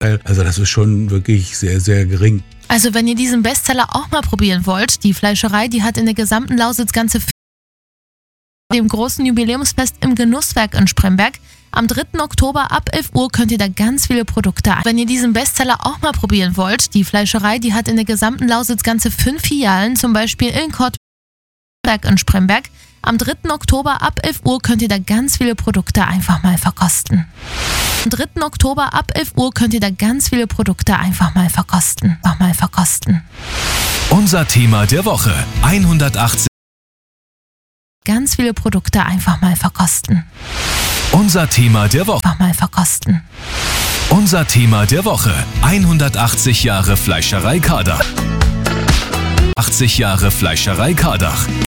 Also das ist schon wirklich sehr, sehr gering. Also wenn ihr diesen Bestseller auch mal probieren wollt, die Fleischerei, die hat in der gesamten Lausitz ganze dem großen Jubiläumsfest im Genusswerk in Spremberg. Am 3. Oktober ab 11 Uhr könnt ihr da ganz viele Produkte ein. Wenn ihr diesen Bestseller auch mal probieren wollt, die Fleischerei, die hat in der gesamten Lausitz ganze 5 Filialen, zum Beispiel in Kortberg in Spremberg. Am 3. Oktober ab 11 Uhr könnt ihr da ganz viele Produkte einfach mal verkosten. Am 3. Oktober ab 11 Uhr könnt ihr da ganz viele Produkte einfach mal verkosten. Unser Thema der Woche. 180. Ganz viele Produkte einfach mal verkosten. Unser Thema der Woche. Unser Thema der Woche. 180 Jahre Fleischerei Kardach. 80 Jahre Fleischerei Kardach.